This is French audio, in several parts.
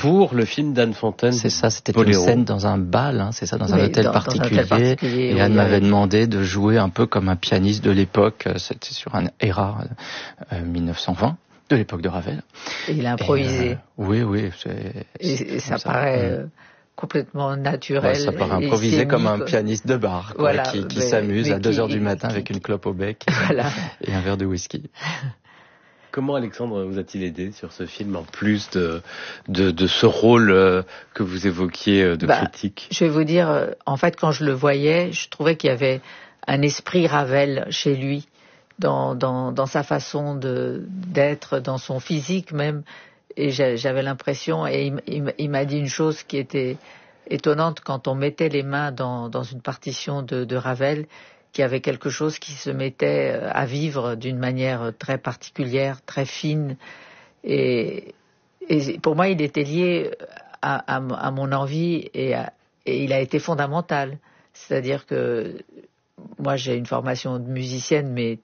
pour le film d'Anne Fontaine. C'est ça, c'était Boléro. une scène dans un bal, hein, c'est ça, dans un hôtel particulier. Et Anne m'avait demandé de jouer un peu comme un pianiste de l'époque. C'était sur un ERA 1920. De l'époque de Ravel. Et il a improvisé. Oui. Et ça paraît complètement naturel. Ouais, ça paraît improvisé comme un pianiste de bar, quoi, voilà, qui s'amuse à 2h du matin avec une clope au bec et un verre de whisky. Comment Alexandre vous a-t-il aidé sur ce film, en plus de ce rôle que vous évoquiez de critique? Je vais vous dire, en fait, quand je le voyais, je trouvais qu'il y avait un esprit Ravel chez lui. Dans sa façon d'être, dans son physique même, et j'avais l'impression, et il m'a dit une chose qui était étonnante, quand on mettait les mains dans une partition de Ravel, qu'il y avait quelque chose qui se mettait à vivre d'une manière très particulière, très fine, et pour moi il était lié à mon envie, et il a été fondamental, c'est-à-dire que moi, j'ai une formation de musicienne, mais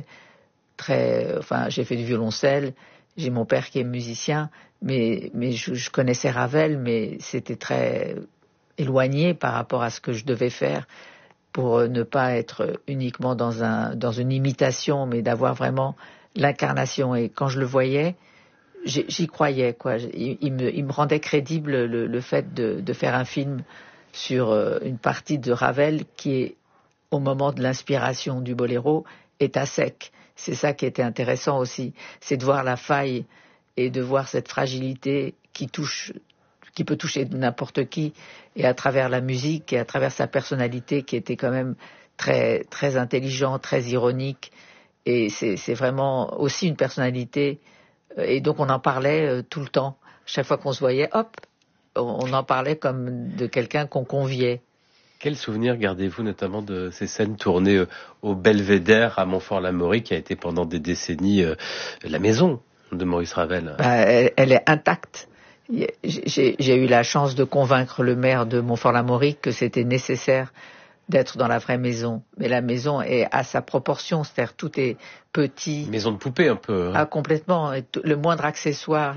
enfin, j'ai fait du violoncelle. J'ai mon père qui est musicien, mais je connaissais Ravel, mais c'était très éloigné par rapport à ce que je devais faire pour ne pas être uniquement dans une imitation, mais d'avoir vraiment l'incarnation. Et quand je le voyais, j'y croyais, quoi. Il me rendait crédible le fait de faire un film sur une partie de Ravel qui est, au moment de l'inspiration du boléro, est à sec. C'est ça qui était intéressant aussi, c'est de voir la faille et de voir cette fragilité qui peut toucher n'importe qui, et à travers la musique et à travers sa personnalité qui était quand même très, très intelligente, très ironique, et c'est vraiment aussi une personnalité, et donc on en parlait tout le temps. Chaque fois qu'on se voyait, hop, on en parlait comme de quelqu'un qu'on conviait. Quel souvenir gardez-vous notamment de ces scènes tournées au Belvédère à Montfort-l'Amaury, qui a été pendant des décennies la maison de Maurice Ravel? Elle est intacte. J'ai eu la chance de convaincre le maire de Montfort-l'Amaury que c'était nécessaire d'être dans la vraie maison. Mais la maison est à sa proportion, c'est-à-dire tout est petit. Maison de poupée un peu. Hein. Ah, complètement. Et le moindre accessoire,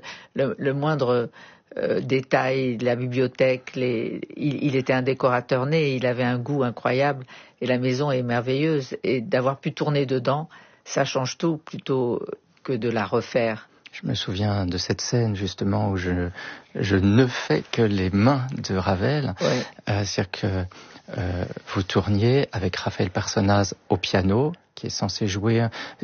le moindre détail, la bibliothèque, il était un décorateur né, il avait un goût incroyable, et la maison est merveilleuse, et d'avoir pu tourner dedans, ça change tout plutôt que de la refaire. Je me souviens de cette scène justement où je ne fais que les mains de Ravel, c'est-à-dire que vous tourniez avec Raphaël Personnaz au piano, qui est censé jouer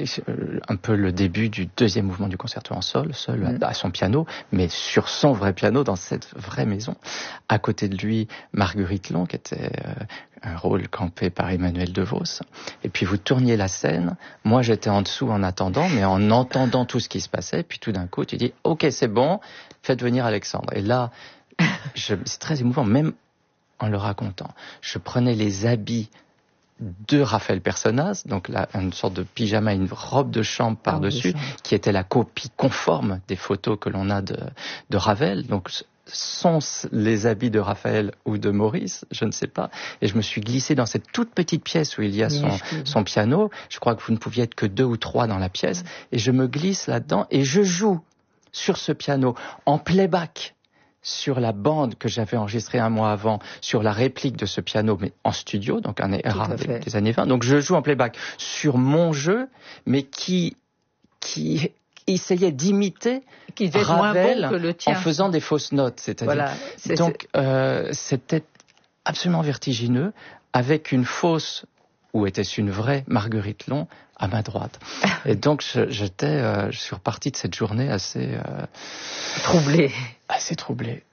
un peu le début du deuxième mouvement du concerto en sol, seul à son piano, mais sur son vrai piano, dans cette vraie maison. À côté de lui, Marguerite Long, qui était un rôle campé par Emmanuel DeVos. Et puis vous tourniez la scène, moi j'étais en dessous en attendant, mais en entendant tout ce qui se passait, puis tout d'un coup tu dis « Ok, c'est bon, faites venir Alexandre ». Et là, c'est très émouvant, même en le racontant. Je prenais les habits de Raphaël Personnaz, donc là, une sorte de pyjama, une robe de chambre par-dessus, qui était la copie conforme des photos que l'on a de Ravel. Donc, sont les habits de Raphaël ou de Maurice, je ne sais pas. Et je me suis glissé dans cette toute petite pièce où il y a son piano. Je crois que vous ne pouviez être que 2 ou 3 dans la pièce. Et je me glisse là-dedans et je joue sur ce piano en playback, sur la bande que j'avais enregistrée un mois avant, sur la réplique de ce piano, mais en studio, donc un ERA des années 20. Donc je joue en playback sur mon jeu, mais qui essayait d'imiter Ravel en faisant des fausses notes. C'est-à-dire, c'était absolument vertigineux, avec une fausse, ou était-ce une vraie Marguerite Long, à ma droite. Et donc je suis reparti de cette journée assez... troublé. Assez troublé.